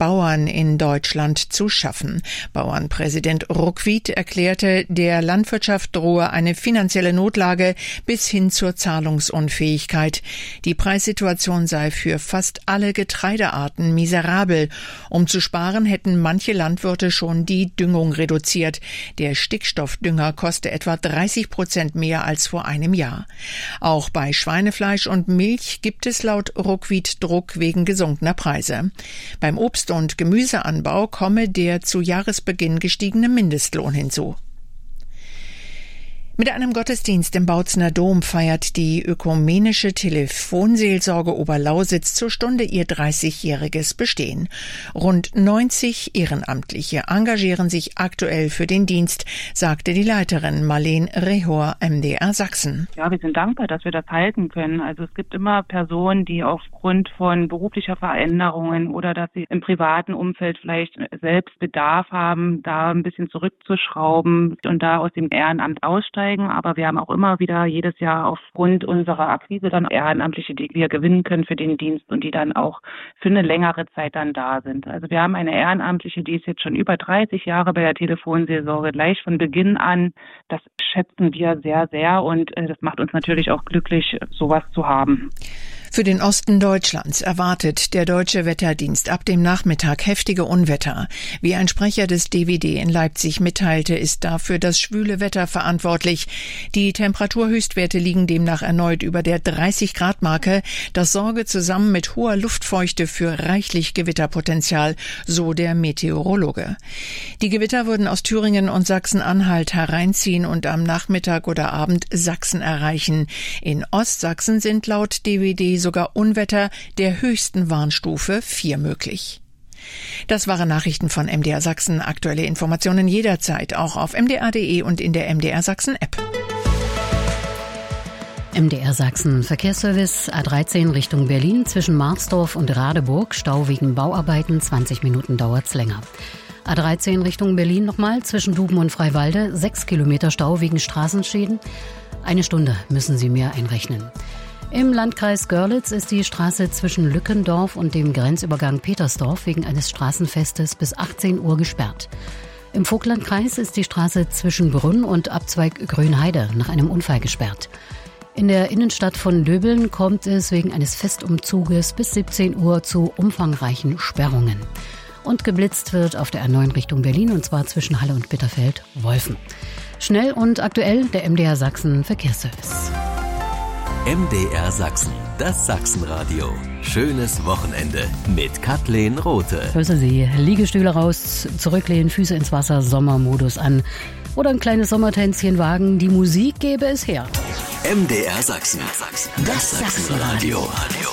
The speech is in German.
Bauern in Deutschland zu schaffen. Bauernpräsident Ruckwied erklärte, der Landwirtschaft drohe eine finanzielle Notlage bis hin zur Zahlungsunfähigkeit. Die Preissituation sei für fast alle Getreidearten miserabel. Um zu sparen, hätten manche Landwirte schon die Düngung reduziert. Der Stickstoffdünger koste etwa 30% mehr als vor einem Jahr. Auch bei Schweinefleisch und Milch gibt es laut Ruckwied Druck wegen gesunkener Preise. Beim Obst- und Gemüseanbau komme der zu Jahresbeginn gestiegene Mindestlohn hinzu. Mit einem Gottesdienst im Bautzener Dom feiert die ökumenische Telefonseelsorge Oberlausitz zur Stunde ihr 30-jähriges Bestehen. Rund 90 Ehrenamtliche engagieren sich aktuell für den Dienst, sagte die Leiterin Marlene Rehor, MDR Sachsen. Ja, wir sind dankbar, dass wir das halten können. Also es gibt immer Personen, die aufgrund von beruflicher Veränderungen oder dass sie im privaten Umfeld vielleicht selbst Bedarf haben, da ein bisschen zurückzuschrauben und da aus dem Ehrenamt aussteigen. Aber wir haben auch immer wieder jedes Jahr aufgrund unserer Akquise dann Ehrenamtliche, die wir gewinnen können für den Dienst und die dann auch für eine längere Zeit dann da sind. Also wir haben eine Ehrenamtliche, die ist jetzt schon über 30 Jahre bei der Telefonseelsorge, gleich von Beginn an. Das schätzen wir sehr, sehr und das macht uns natürlich auch glücklich, sowas zu haben. Für den Osten Deutschlands erwartet der Deutsche Wetterdienst ab dem Nachmittag heftige Unwetter. Wie ein Sprecher des DWD in Leipzig mitteilte, ist dafür das schwüle Wetter verantwortlich. Die Temperaturhöchstwerte liegen demnach erneut über der 30-Grad-Marke. Das sorge zusammen mit hoher Luftfeuchte für reichlich Gewitterpotenzial, so der Meteorologe. Die Gewitter würden aus Thüringen und Sachsen-Anhalt hereinziehen und am Nachmittag oder Abend Sachsen erreichen. In Ostsachsen sind laut DWD sogar Unwetter der höchsten Warnstufe 4 möglich. Das waren Nachrichten von MDR Sachsen. Aktuelle Informationen jederzeit, auch auf mdr.de und in der MDR Sachsen App. MDR Sachsen Verkehrsservice A13 Richtung Berlin zwischen Marsdorf und Radeburg. Stau wegen Bauarbeiten, 20 Minuten dauert's länger. A13 Richtung Berlin nochmal zwischen Duben und Freiwalde. 6 Kilometer Stau wegen Straßenschäden. 1 Stunde müssen Sie mehr einrechnen. Im Landkreis Görlitz ist die Straße zwischen Lückendorf und dem Grenzübergang Petersdorf wegen eines Straßenfestes bis 18 Uhr gesperrt. Im Vogtlandkreis ist die Straße zwischen Brünn und Abzweig Grünheide nach einem Unfall gesperrt. In der Innenstadt von Döbeln kommt es wegen eines Festumzuges bis 17 Uhr zu umfangreichen Sperrungen. Und geblitzt wird auf der A9 Richtung Berlin, und zwar zwischen Halle und Bitterfeld-Wolfen. Schnell und aktuell der MDR Sachsen Verkehrsservice. MDR Sachsen, das Sachsenradio. Schönes Wochenende mit Kathleen Rothe. Grüße Sie. Liegestühle raus, zurücklehnen, Füße ins Wasser, Sommermodus an. Oder ein kleines Sommertänzchen wagen. Die Musik gäbe es her. MDR Sachsen, das Sachsenradio.